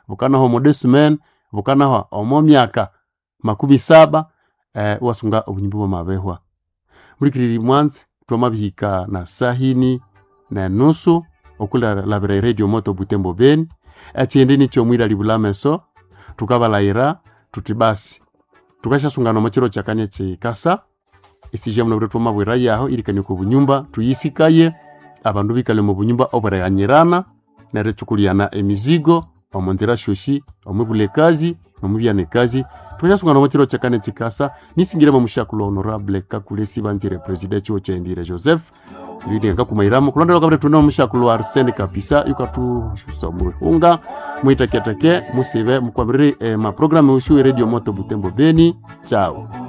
vukanaho modesmen vukanaho omomyaka 70 wasunga obunyimbo bwamabehwa mulikiriri mwanzi twamabihika na sahini na nusu okula labira Radio Moto Butembo Beni achende nicho mwira libulameso tukabalaira tutibasi tukashasungana machiro chakanye chikasa isije muna bretwa mabwira yaho ilikanye ku bunyumba tuyisikaye abandu bikale mu bunyumba obaranyirana na rechukuliana emizigo omonzera shoshi omubulekazi omubyane twashasungana machiro chakane chikasa nisingira bamushakulo honorable kakulesi banzire president cho chendire Joseph bide ngakumairamo kulondera kabere tuna mushakulo Arsene Kapisa yukatu somurunga muitaketake musibe mukwabiri ma programu ushu Radio Moto Butembo Beni. Ciao.